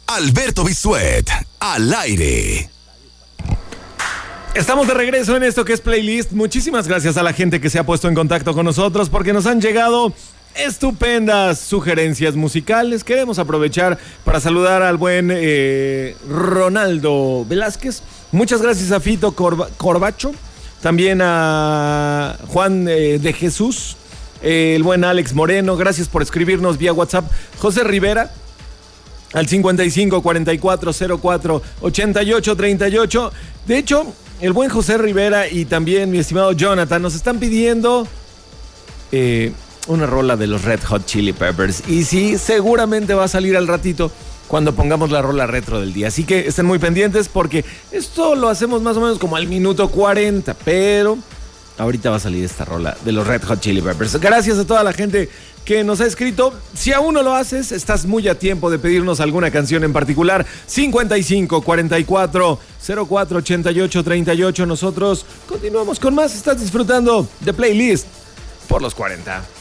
Alberto Bisuet, al aire. Estamos de regreso en esto que es Playlist. Muchísimas gracias a la gente que se ha puesto en contacto con nosotros porque nos han llegado estupendas sugerencias musicales. Queremos aprovechar para saludar al buen Ronaldo Velázquez. Muchas gracias a Fito Corbacho. También a Juan de Jesús. El buen Alex Moreno. Gracias por escribirnos vía WhatsApp. José Rivera. Al 55 44 04 88 38. De hecho, el buen José Rivera y también mi estimado Jonathan nos están pidiendo una rola de los Red Hot Chili Peppers. Y sí, seguramente va a salir al ratito cuando pongamos la rola retro del día. Así que estén muy pendientes porque esto lo hacemos más o menos como al minuto 40. Pero ahorita va a salir esta rola de los Red Hot Chili Peppers. Gracias a toda la gente que nos ha escrito. Si aún no lo haces, estás muy a tiempo de pedirnos alguna canción en particular. 55 44 04 88 38. Nosotros continuamos con más. Estás disfrutando de Playlist por los 40.